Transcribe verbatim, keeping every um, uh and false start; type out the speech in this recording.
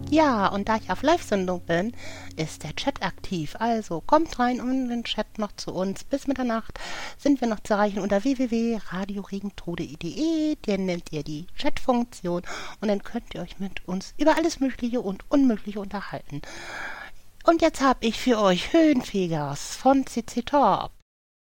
Ja, und da ich auf Live-Sendung bin, ist der Chat aktiv. Also kommt rein und den Chat noch zu uns. Bis Mitternacht sind wir noch zu erreichen unter w w w punkt radio regentrode punkt d e. Dann nehmt ihr die Chat-Funktion und dann könnt ihr euch mit uns über alles Mögliche und Unmögliche unterhalten. Und jetzt habe ich für euch Höhenfegers von C C Top.